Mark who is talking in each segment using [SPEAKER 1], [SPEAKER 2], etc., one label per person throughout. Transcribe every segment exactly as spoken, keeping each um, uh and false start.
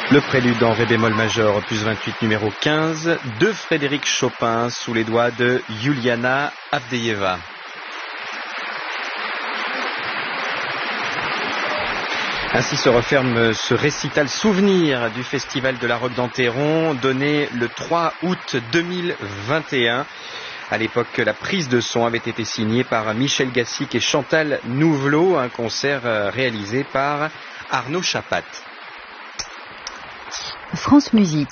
[SPEAKER 1] Le prélude en ré bémol majeur, opus vingt-huit numéro quinze, de Frédéric Chopin, sous les doigts de Yuliana Avdeyeva. Ainsi se referme ce récital souvenir du Festival de la Roque d'Enterron, donné le trois août deux mille vingt et un. À l'époque, la prise de son avait été signée par Michel Gassic et Chantal Nouvelot, un concert réalisé par Arnaud Chapat.
[SPEAKER 2] France Musique.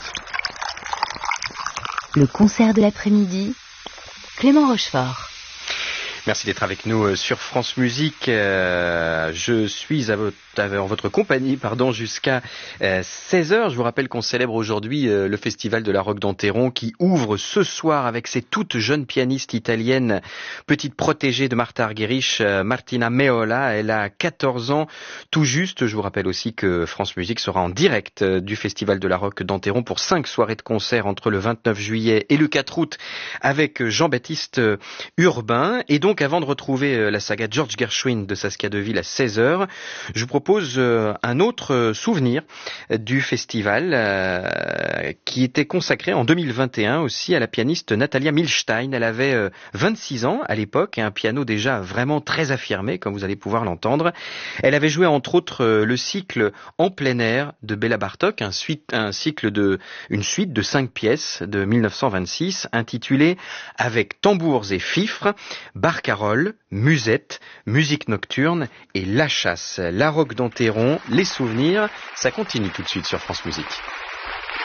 [SPEAKER 2] Le concert de l'après-midi, Clément Rochefort.
[SPEAKER 1] Merci d'être avec nous sur France Musique. Euh, je suis à votre, en votre compagnie pardon, jusqu'à euh, seize heures. Je vous rappelle qu'on célèbre aujourd'hui euh, le Festival de la Roque d'Enterron qui ouvre ce soir avec ses toutes jeunes pianistes italiennes, petite protégée de Martha Argerich, euh, Martina Meola. Elle a quatorze ans tout juste. Je vous rappelle aussi que France Musique sera en direct euh, du Festival de la Roque d'Enterron pour cinq soirées de concert entre le vingt-neuf juillet et le quatre août avec Jean-Baptiste Urbain. Et donc, avant de retrouver la saga George Gershwin de Saskia Deville à seize heures, je vous propose un autre souvenir du festival euh, qui était consacré en deux mille vingt et un aussi à la pianiste Natalia Milstein. Elle avait vingt-six ans à l'époque et un piano déjà vraiment très affirmé, comme vous allez pouvoir l'entendre. Elle avait joué entre autres le cycle en plein air de Béla Bartók, un, suite, un cycle de, une suite de cinq pièces de mille neuf cent vingt-six intitulée Avec tambours et fifres, barcarolle, musette, musique nocturne et la chasse. La Roque d'Enterron, les souvenirs, ça continue tout de suite sur France Musique.